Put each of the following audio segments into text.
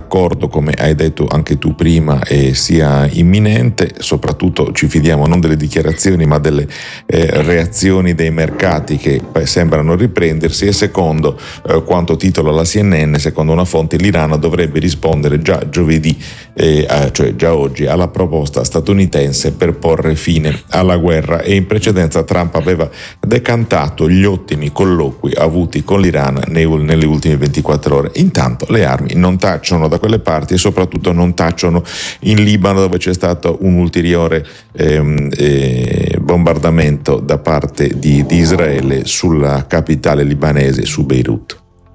l'accordo, come hai detto anche tu prima, sia imminente. Soprattutto ci fidiamo non delle dichiarazioni ma delle reazioni dei mercati che sembrano riprendersi. E secondo quanto titola la CNN, secondo una fonte, l'Iran dovrebbe rispondere già giovedì, cioè già oggi, alla proposta statunitense per porre fine alla guerra. E in precedenza Trump aveva decantato gli ottimi colloqui avuti con l'Iran nelle ultime 24 ore. Intanto le armi non tacciono da quelle parti, e soprattutto non tacciono in Libano, dove c'è stato un ulteriore bombardamento da parte di Israele sulla capitale libanese, su Beirut.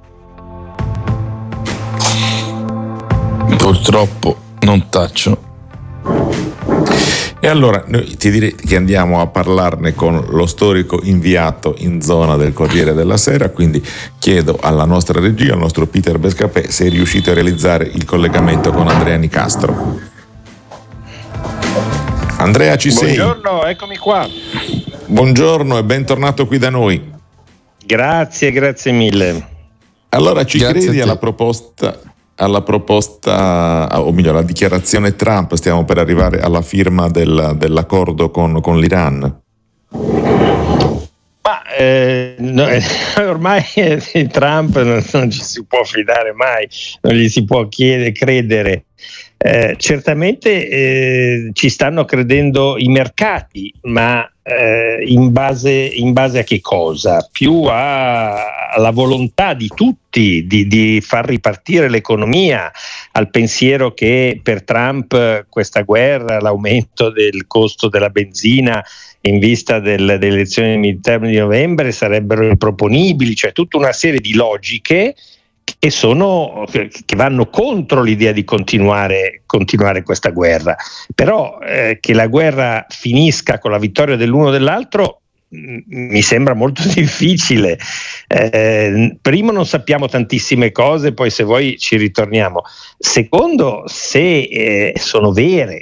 Purtroppo non tacciono. E allora ti direi che andiamo a parlarne con lo storico inviato in zona del Corriere della Sera, quindi chiedo alla nostra regia, al nostro Peter Bescapè, se è riuscito a realizzare il collegamento con Andrea Nicastro. Andrea, ci sei? Buongiorno, eccomi qua. Buongiorno e bentornato qui da noi. Grazie mille. Allora, ci Grazie credi alla proposta, o meglio alla dichiarazione Trump? Stiamo per arrivare alla firma dell'accordo con l'Iran. Ma ormai Trump non ci si può fidare mai, non gli si può credere. Certamente ci stanno credendo i mercati, ma in base a che cosa? Più alla volontà di tutti di far ripartire l'economia, al pensiero che per Trump questa guerra, l'aumento del costo della benzina in vista delle elezioni midterm di novembre sarebbero improponibili, cioè tutta una serie di logiche che vanno contro l'idea di continuare questa guerra. Però che la guerra finisca con la vittoria dell'uno o dell'altro mi sembra molto difficile. Primo, non sappiamo tantissime cose, poi se vuoi ci ritorniamo. Secondo, se sono vere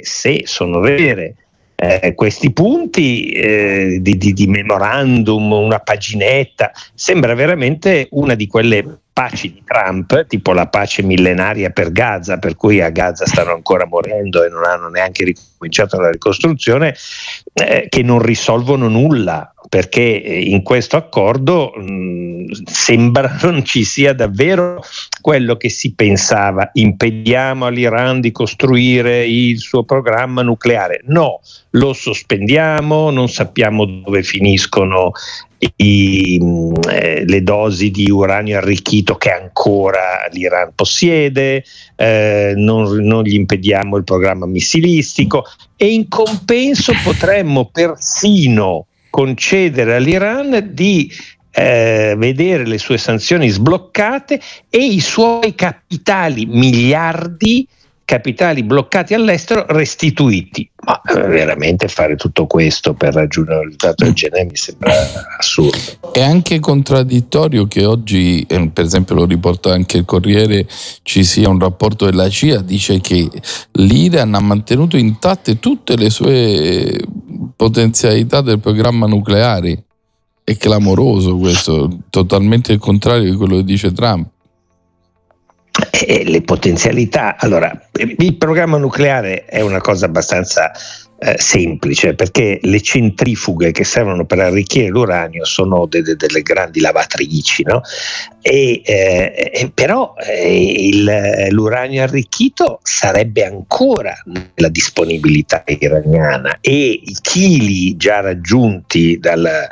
questi punti di memorandum, una paginetta, sembra veramente una di quelle paci di Trump, tipo la pace millenaria per Gaza, per cui a Gaza stanno ancora morendo e non hanno neanche ricominciato la ricostruzione, che non risolvono nulla, perché in questo accordo sembra non ci sia davvero quello che si pensava: impediamo all'Iran di costruire il suo programma nucleare. No, lo sospendiamo, non sappiamo dove finiscono le dosi di uranio arricchito che ancora l'Iran possiede, non gli impediamo il programma missilistico, e in compenso potremmo persino concedere all'Iran di vedere le sue sanzioni sbloccate e i suoi capitali bloccati all'estero restituiti. Ma veramente fare tutto questo per raggiungere un risultato del genere mi sembra assurdo. È anche contraddittorio che oggi, per esempio lo riporta anche il Corriere, ci sia un rapporto della CIA, dice che l'Iran ha mantenuto intatte tutte le sue potenzialità del programma nucleare. È clamoroso questo, totalmente il contrario di quello che dice Trump. Le potenzialità, allora, il programma nucleare è una cosa abbastanza semplice, perché le centrifughe che servono per arricchire l'uranio sono delle grandi lavatrici, no? Però l'uranio arricchito sarebbe ancora nella disponibilità iraniana, e i chili già raggiunti dal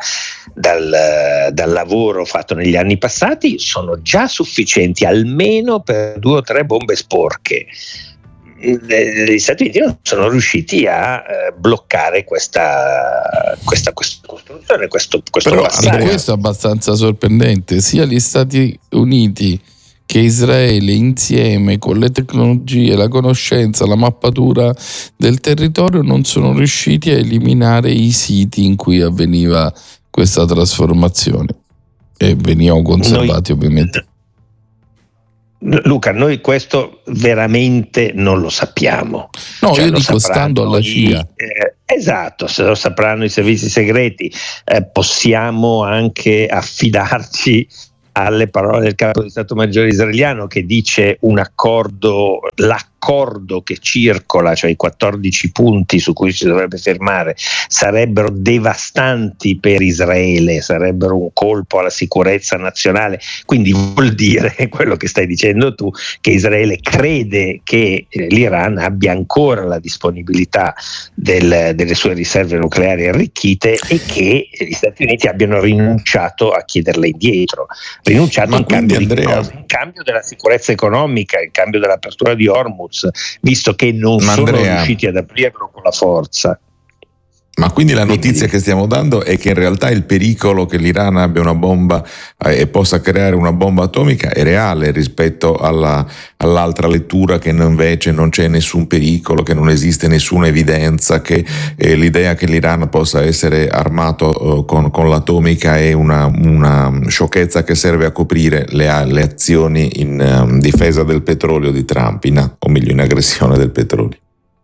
lavoro fatto negli anni passati sono già sufficienti almeno per 2 o 3 bombe sporche. Gli Stati Uniti non sono riusciti a bloccare questa costruzione, questo Però passaggio. questo è abbastanza sorprendente. Sia gli Stati Uniti che Israele, insieme con le tecnologie, la conoscenza, la mappatura del territorio, non sono riusciti a eliminare i siti in cui avveniva questa trasformazione, e venivano conservati ovviamente. Luca, noi questo veramente non lo sappiamo. No, io dico, stando alla CIA. Esatto, se lo sapranno i servizi segreti, possiamo anche affidarci alle parole del capo di Stato Maggiore israeliano, che dice l'accordo che circola, cioè i 14 punti su cui si dovrebbe fermare, sarebbero devastanti per Israele, sarebbero un colpo alla sicurezza nazionale. Quindi vuol dire quello che stai dicendo tu, che Israele crede che l'Iran abbia ancora la disponibilità delle sue riserve nucleari arricchite e che gli Stati Uniti abbiano rinunciato a chiederle indietro, rinunciato in cambio di cosa? In cambio della sicurezza economica, in cambio dell'apertura di Hormuz, visto che non sono riusciti ad aprirlo con la forza. Ma quindi la notizia che stiamo dando è che in realtà il pericolo che l'Iran abbia una bomba e possa creare una bomba atomica è reale rispetto all'altra lettura, che invece non c'è nessun pericolo, che non esiste nessuna evidenza, che l'idea che l'Iran possa essere armato con l'atomica è una sciocchezza che serve a coprire le azioni in difesa del petrolio di Trump, o meglio in aggressione del petrolio.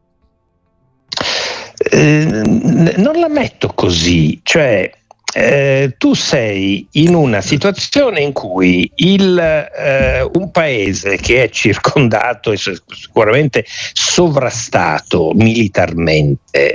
Non la metto così, cioè tu sei in una situazione in cui un paese che è circondato e sicuramente sovrastato militarmente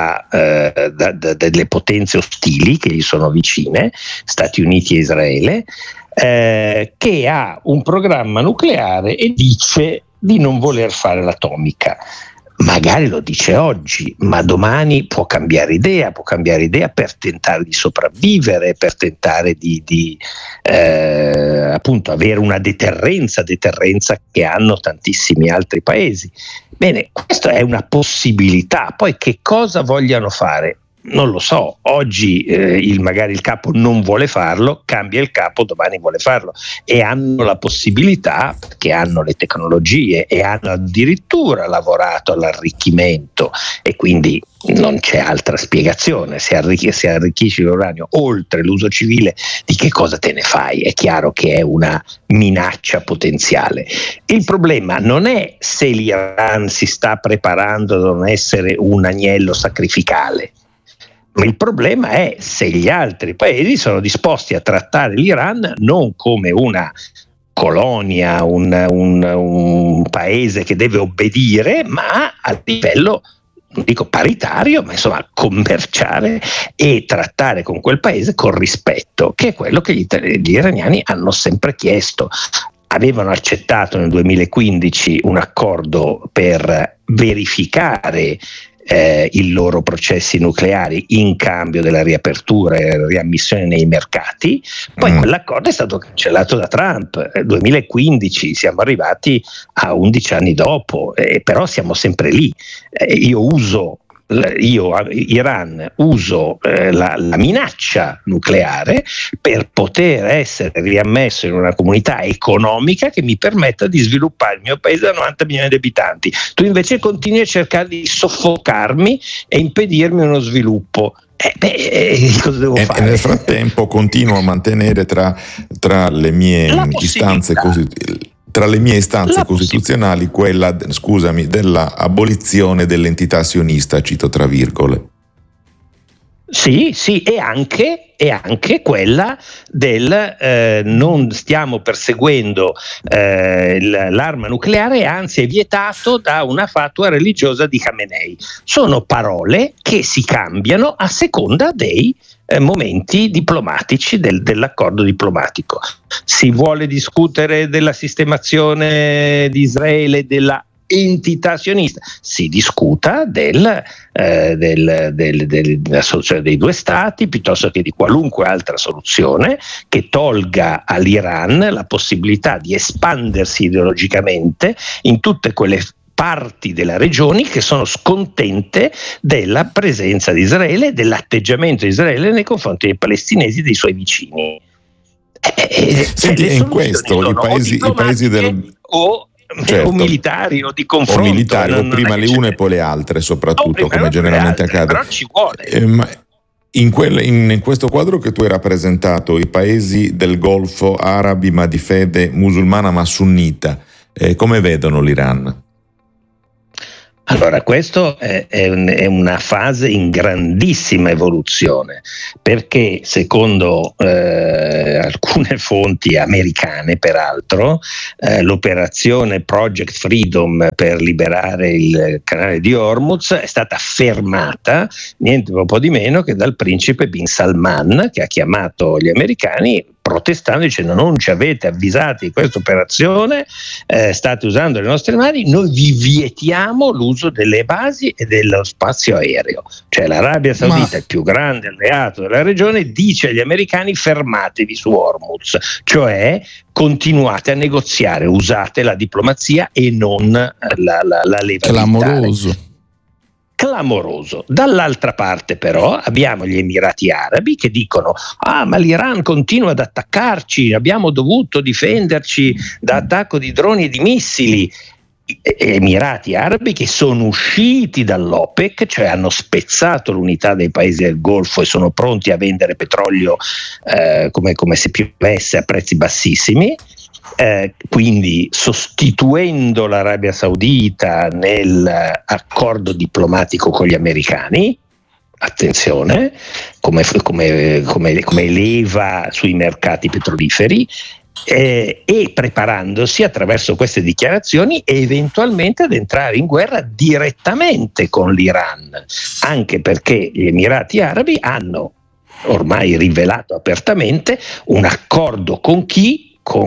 delle potenze ostili che gli sono vicine, Stati Uniti e Israele, che ha un programma nucleare e dice di non voler fare l'atomica. Magari lo dice oggi, ma domani può cambiare idea per tentare di sopravvivere, per tentare di appunto avere una deterrenza che hanno tantissimi altri paesi. Bene, questa è una possibilità. Poi che cosa vogliano fare? Non lo so, oggi magari il capo non vuole farlo, cambia il capo, domani vuole farlo, e hanno la possibilità, perché hanno le tecnologie e hanno addirittura lavorato all'arricchimento, e quindi non c'è altra spiegazione. Se arricchisci l'uranio oltre l'uso civile, di che cosa te ne fai? È chiaro che è una minaccia potenziale. Il problema non è se l'Iran si sta preparando a non essere un agnello sacrificale, ma il problema è se gli altri paesi sono disposti a trattare l'Iran non come una colonia, un paese che deve obbedire, ma a livello, non dico paritario, ma insomma commerciare, e trattare con quel paese con rispetto, che è quello che gli iraniani hanno sempre chiesto. Avevano accettato nel 2015 un accordo per verificare i loro processi nucleari in cambio della riapertura e riammissione nei mercati. Poi quell'accordo è stato cancellato da Trump nel 2015, siamo arrivati a 11 anni dopo, però siamo sempre lì. Iran uso la minaccia nucleare per poter essere riammesso in una comunità economica che mi permetta di sviluppare il mio paese da 90 milioni di abitanti. Tu invece continui a cercare di soffocarmi e impedirmi uno sviluppo. Cosa devo fare? E nel frattempo continuo a mantenere tra le mie istanze costituzionali quella, della abolizione dell'entità sionista, cito tra virgole. Sì, e anche quella del non stiamo perseguendo l'arma nucleare, anzi è vietato da una fatua religiosa di Khamenei. Sono parole che si cambiano a seconda dei momenti diplomatici dell'accordo diplomatico. Si vuole discutere della sistemazione di Israele, della entità sionista, si discuta della soluzione dei due stati piuttosto che di qualunque altra soluzione che tolga all'Iran la possibilità di espandersi ideologicamente in tutte quelle parti della regione che sono scontente della presenza di Israele e dell'atteggiamento di Israele nei confronti dei palestinesi e dei suoi vicini. Senti, in questo i paesi del... Certo. O militari o di confronto, o militari, o prima le une e poi le altre, soprattutto, come generalmente accade. Però ci vuole. Ma in questo quadro che tu hai rappresentato, i paesi del Golfo, arabi ma di fede musulmana ma sunnita, come vedono l'Iran? Allora, questo è una fase in grandissima evoluzione, perché secondo alcune fonti americane, peraltro, l'operazione Project Freedom per liberare il canale di Hormuz è stata fermata niente po' di meno che dal principe Bin Salman, che ha chiamato gli americani protestando, dicendo: non ci avete avvisati di questa operazione, state usando le nostre navi, noi vi vietiamo l'uso delle basi e dello spazio aereo. Cioè l'Arabia Saudita, il più grande alleato della regione, dice agli americani: fermatevi su Hormuz, cioè continuate a negoziare, usate la diplomazia e non la leva militare. Clamoroso. Dall'altra parte però abbiamo gli Emirati Arabi che dicono: ma l'Iran continua ad attaccarci, abbiamo dovuto difenderci da attacco di droni e di missili. Emirati Arabi che sono usciti dall'OPEC, cioè hanno spezzato l'unità dei paesi del Golfo e sono pronti a vendere petrolio come se piovesse a prezzi bassissimi. Quindi sostituendo l'Arabia Saudita nell'accordo diplomatico con gli americani, attenzione, come leva sui mercati petroliferi, e preparandosi attraverso queste dichiarazioni eventualmente ad entrare in guerra direttamente con l'Iran, anche perché gli Emirati Arabi hanno ormai rivelato apertamente un accordo con chi? Con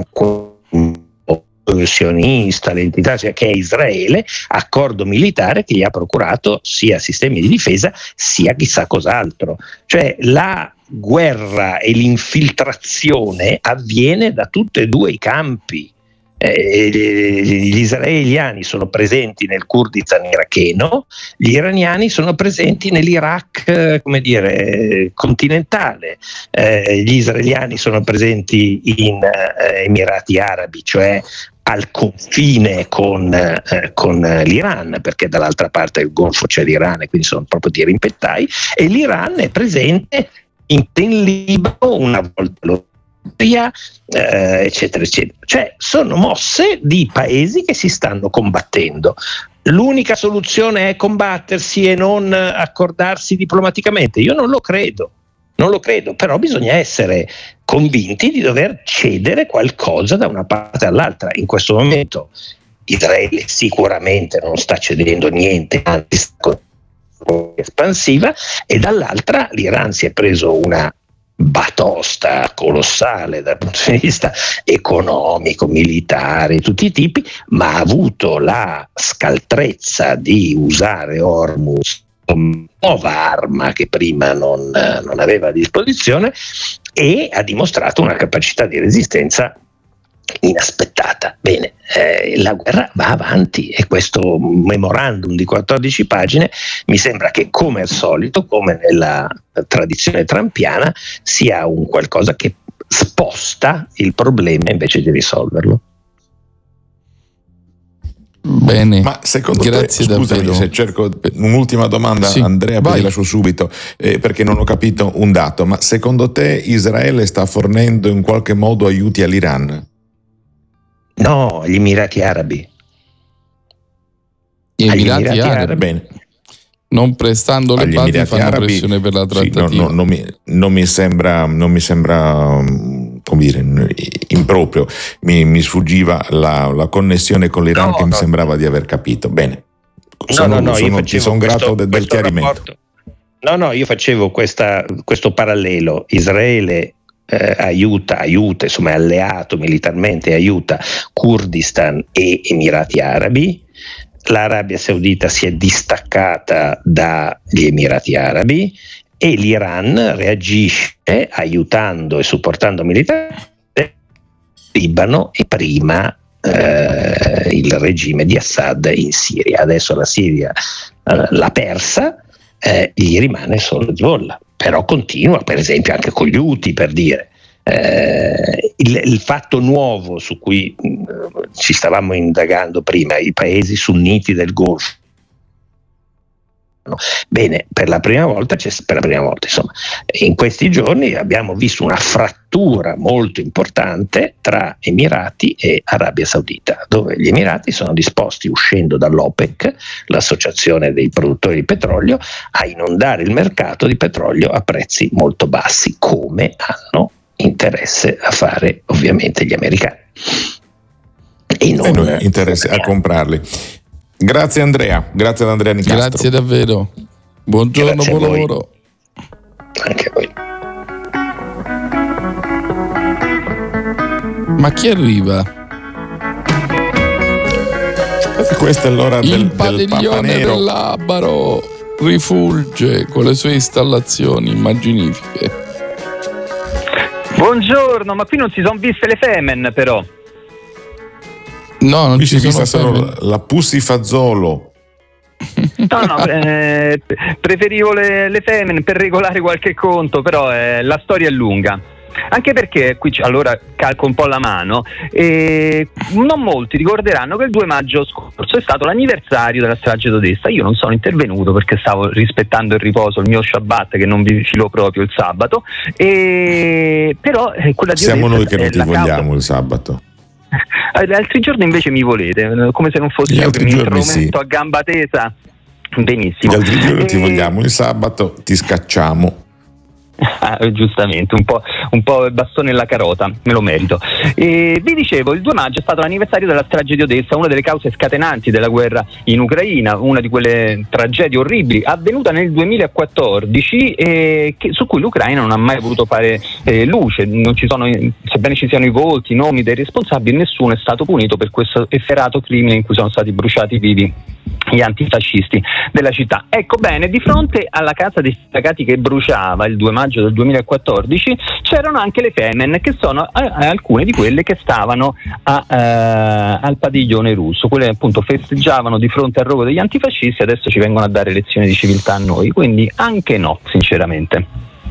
sionista, l'entità che è Israele, accordo militare che gli ha procurato sia sistemi di difesa sia chissà cos'altro. Cioè la guerra e l'infiltrazione avviene da tutti e due i campi. Gli israeliani sono presenti nel Kurdistan iracheno, gli iraniani sono presenti nell'Iraq continentale, gli israeliani sono presenti in Emirati Arabi, cioè al confine con l'Iran, perché dall'altra parte del Golfo c'è l'Iran e quindi sono proprio dirimpettai, e l'Iran è presente in Libano una volta eccetera eccetera. Cioè sono mosse di paesi che si stanno combattendo. L'unica soluzione è combattersi e non accordarsi diplomaticamente? Io non lo credo, però bisogna essere convinti di dover cedere qualcosa da una parte all'altra. In questo momento Israele sicuramente non sta cedendo niente, anzi sta espansiva, e dall'altra l'Iran si è preso una batosta colossale dal punto di vista economico, militare, tutti i tipi, ma ha avuto la scaltrezza di usare Hormuz come nuova arma che prima non aveva a disposizione, e ha dimostrato una capacità di resistenza inaspettata. Bene, la guerra va avanti, e questo memorandum di 14 pagine mi sembra che, come al solito, come nella tradizione trampiana, sia un qualcosa che sposta il problema invece di risolverlo. Bene, ma secondo grazie te, scusami davvero. se cerco un'ultima domanda, sì, Andrea, poi lascio subito, perché non ho capito un dato, ma secondo te Israele sta fornendo in qualche modo aiuti all'Iran? No, gli Emirati Arabi. Gli Emirati Arabi. Bene. Non prestando le basi Emirati fanno Arabi, pressione per la trattativa. Sì, non mi sembra come dire, improprio. Mi sfuggiva la connessione con l'Iran, che mi sembrava di aver capito. Bene. Ti sono grato del chiarimento. Io facevo questo parallelo. Israele aiuta, insomma è alleato militarmente, aiuta Kurdistan e Emirati Arabi. L'Arabia Saudita si è distaccata dagli Emirati Arabi e l'Iran reagisce aiutando e supportando militarmente Libano e prima il regime di Assad in Siria. Adesso la Siria l'ha persa, gli rimane solo Hezbollah, però continua, per esempio, anche con gli Houthi, per dire. Il fatto nuovo su cui ci stavamo indagando prima, i paesi sunniti del Golfo, Bene, per la prima volta, insomma, in questi giorni abbiamo visto una frattura molto importante tra Emirati e Arabia Saudita, dove gli Emirati sono disposti, uscendo dall'OPEC, l'associazione dei produttori di petrolio, a inondare il mercato di petrolio a prezzi molto bassi, come hanno interesse a fare ovviamente gli americani. E noi interesse a comprarli. Grazie Andrea, grazie ad Andrea Nicastro. Grazie davvero. Buongiorno, Grazie buon a voi. lavoro. Anche a voi. Ma chi arriva? Questa è l'ora Il del Papa padiglione Nero. del Labaro rifulge con le sue installazioni immaginifiche. Buongiorno, ma qui non si sono viste le Femen però. No, non Qui ci si è sono vista solo femmine. la Pussy Fazzolo. No, preferivo le Femen per regolare qualche conto, però la storia è lunga. Anche perché qui allora calco un po' la mano, e non molti ricorderanno che il 2 maggio scorso è stato l'anniversario della strage d'Odessa. Io non sono intervenuto perché stavo rispettando il riposo, il mio Shabbat, che non vi filò proprio il sabato, però quella di Siamo Odessa noi che non è ti la vogliamo causa. il sabato. Gli altri giorni invece mi volete, come se non fossi Gli io che altri mi giorni intrometto sì. a gamba tesa. Gli Benissimo. altri giorni ti E- vogliamo il sabato, ti scacciamo. Giustamente, un po' bastone nella carota, me lo merito. E vi dicevo, il 2 maggio è stato l'anniversario della strage di Odessa, una delle cause scatenanti della guerra in Ucraina, una di quelle tragedie orribili avvenuta nel 2014 su cui l'Ucraina non ha mai voluto fare luce. Non ci sono, sebbene ci siano i volti, i nomi dei responsabili, nessuno è stato punito per questo efferato crimine in cui sono stati bruciati vivi gli antifascisti della città. Ecco bene, di fronte alla casa dei sindacati che bruciava il 2 maggio del 2014 c'erano anche le Femen, che sono alcune di quelle che stavano al padiglione russo, quelle appunto festeggiavano di fronte al rogo degli antifascisti, adesso ci vengono a dare lezioni di civiltà a noi, quindi anche no, sinceramente.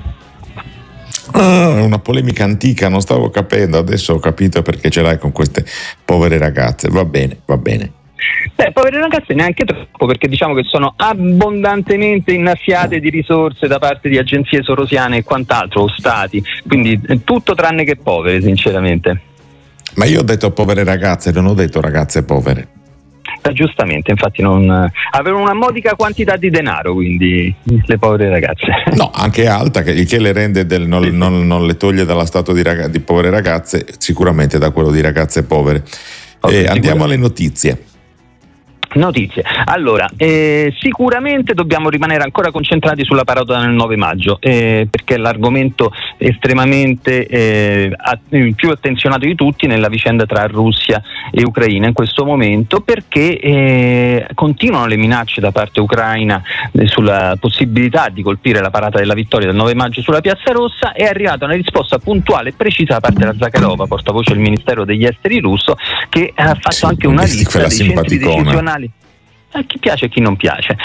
È una polemica antica, non stavo capendo, adesso ho capito perché ce l'hai con queste povere ragazze. Va bene. Povere ragazze neanche troppo, perché diciamo che sono abbondantemente innaffiate di risorse da parte di agenzie sorosiane e quant'altro, o stati, quindi tutto tranne che povere, sinceramente. Ma io ho detto povere ragazze, non ho detto ragazze povere. Giustamente, infatti avevano una modica quantità di denaro, quindi le povere ragazze. No, anche alta, che le rende non le toglie dallo stato di povere ragazze, sicuramente da quello di ragazze povere. Andiamo alle notizie. Notizie. Allora, sicuramente dobbiamo rimanere ancora concentrati sulla parola del 9 maggio, perché è l'argomento estremamente più attenzionato di tutti nella vicenda tra Russia e Ucraina in questo momento, perché continuano le minacce da parte ucraina sulla possibilità di colpire la parata della vittoria del 9 maggio sulla Piazza Rossa. È arrivata una risposta puntuale e precisa da parte della Zakharova, portavoce del Ministero degli Esteri russo, che ha fatto anche una lista dei centri decisionali. A chi piace e a chi non piace,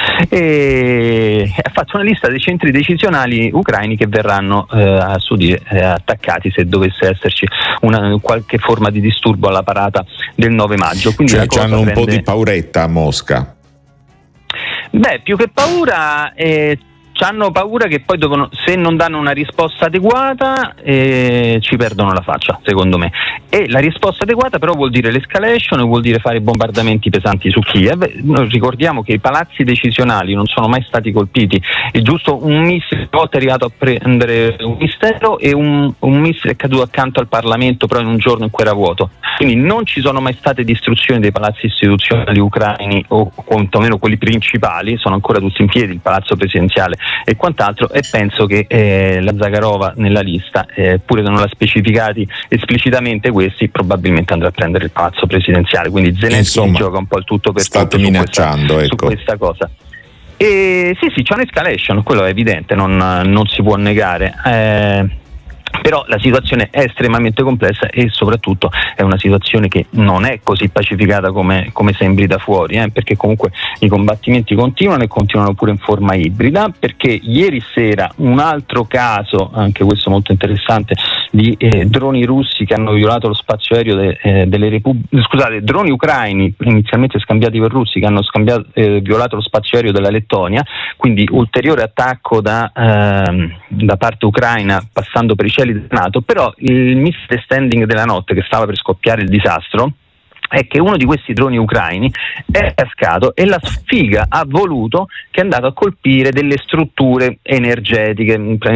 e ha fatto una lista dei centri decisionali ucraini che verranno attaccati se dovesse esserci qualche forma di disturbo alla parata del 9 maggio. Quindi Cioè hanno un po' di pauretta a Mosca. Più che paura, hanno paura che poi se non danno una risposta adeguata ci perdono la faccia, secondo me. E la risposta adeguata però vuol dire l'escalation, vuol dire fare bombardamenti pesanti su Kiev. Noi ricordiamo che i palazzi decisionali non sono mai stati colpiti, è giusto un missile è arrivato a prendere un ministero e un missile è caduto accanto al Parlamento, però in un giorno in cui era vuoto. Quindi non ci sono mai state distruzioni dei palazzi istituzionali ucraini, o quantomeno quelli principali, sono ancora tutti in piedi, il palazzo presidenziale e quant'altro, e penso che la Zakharova nella lista, pure se non l'ha specificati esplicitamente questi, probabilmente andrà a prendere il palazzo presidenziale, quindi Zelensky gioca un po' il tutto per state tutto minacciando, su questa cosa. Sì, c'è un'escalation, quello è evidente, non si può negare. Però la situazione è estremamente complessa e soprattutto è una situazione che non è così pacificata come sembri da fuori, perché comunque i combattimenti continuano e continuano pure in forma ibrida, perché ieri sera un altro caso, anche questo molto interessante, di droni russi che hanno violato lo spazio aereo droni ucraini inizialmente scambiati per russi che hanno violato lo spazio aereo della Lettonia, quindi ulteriore attacco da parte ucraina passando per i cieli del NATO. Però il misunderstanding della notte che stava per scoppiare il disastro è che uno di questi droni ucraini è cascato e la sfiga ha voluto che è andato a colpire delle strutture energetiche,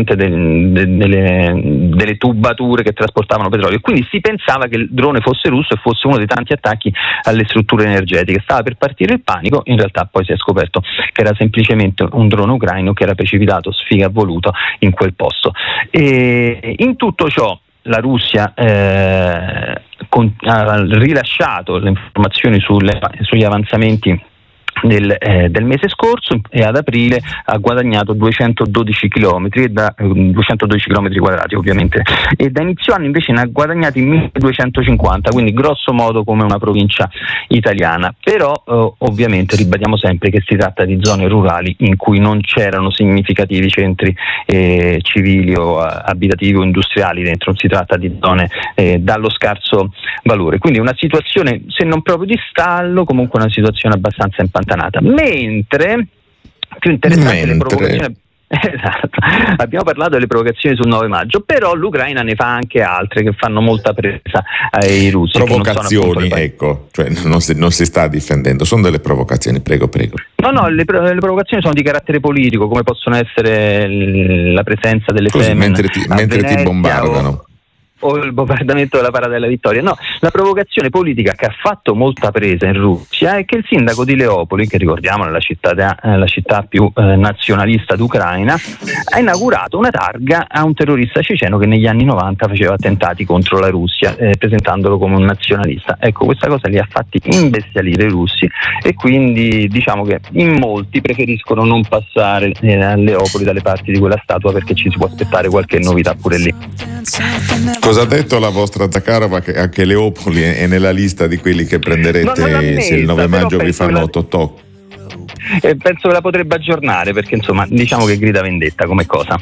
delle tubature che trasportavano petrolio. Quindi si pensava che il drone fosse russo e fosse uno dei tanti attacchi alle strutture energetiche. Stava per partire il panico, in realtà poi si è scoperto che era semplicemente un drone ucraino che era precipitato, sfiga ha voluto, in quel posto. E in tutto ciò la Russia ha rilasciato le informazioni sugli avanzamenti del mese scorso e ad aprile ha guadagnato 212 km, 212 km quadrati ovviamente, e da inizio anno invece ne ha guadagnati 1250, quindi grosso modo come una provincia italiana. Però ovviamente ribadiamo sempre che si tratta di zone rurali in cui non c'erano significativi centri civili o abitativi o industriali dentro, non si tratta di zone dallo scarso valore, quindi una situazione se non proprio di stallo, comunque una situazione abbastanza impantanata. Mentre più interessante le provocazioni. Esatto, abbiamo parlato delle provocazioni sul 9 maggio, però l'Ucraina ne fa anche altre che fanno molta presa ai russi. Provocazioni, ecco, cioè non si sta difendendo, sono delle provocazioni, prego. No, le provocazioni sono di carattere politico, come possono essere la presenza delle femmine mentre ti bombardano. O il bombardamento della Parata della Vittoria. No, la provocazione politica che ha fatto molta presa in Russia è che il sindaco di Leopoli, che ricordiamo è la città più nazionalista d'Ucraina, ha inaugurato una targa a un terrorista ceceno che negli anni 90 faceva attentati contro la Russia, presentandolo come un nazionalista. Ecco, questa cosa li ha fatti imbestialire i russi e quindi diciamo che in molti preferiscono non passare a Leopoli dalle parti di quella statua, perché ci si può aspettare qualche novità pure lì. Cosa ha detto la vostra Zakharova, che anche Leopoli è nella lista di quelli che prenderete se il 9 maggio vi fanno totò? Penso che la potrebbe aggiornare, perché insomma diciamo che grida vendetta come cosa.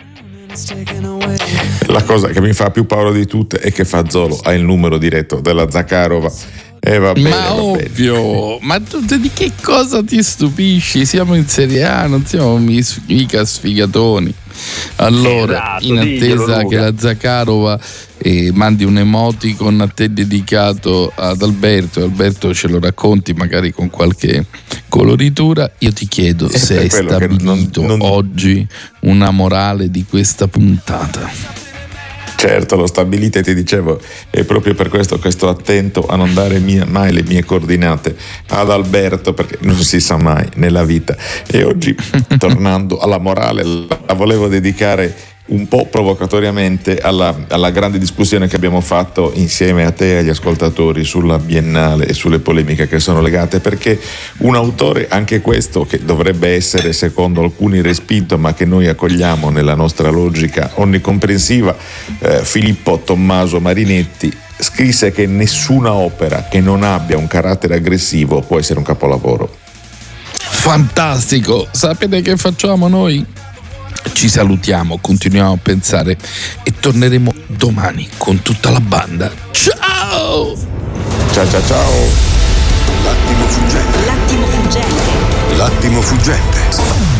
La cosa che mi fa più paura di tutte è che Fazzolo ha il numero diretto della Zakharova. Va bene, ovvio, ma tu di che cosa ti stupisci? Siamo in Serie A, non siamo mica sfigatoni. Allora, esatto, in attesa che la Zakharova mandi un emoticon a te dedicato ad Alberto, e Alberto ce lo racconti magari con qualche coloritura, io ti chiedo se hai stabilito oggi una morale di questa puntata. Certo, l'ho stabilita e ti dicevo, è proprio per questo che sto attento a non dare mai le mie coordinate ad Alberto, perché non si sa mai nella vita. E oggi, tornando alla morale, la volevo dedicare un po' provocatoriamente alla grande discussione che abbiamo fatto insieme a te e agli ascoltatori sulla Biennale e sulle polemiche che sono legate, perché un autore, anche questo, che dovrebbe essere secondo alcuni respinto, ma che noi accogliamo nella nostra logica onnicomprensiva, Filippo Tommaso Marinetti, scrisse che nessuna opera che non abbia un carattere aggressivo può essere un capolavoro. Fantastico! Sapete che facciamo noi? Ci salutiamo, continuiamo a pensare e torneremo domani con tutta la banda. Ciao! Ciao! L'attimo fuggente.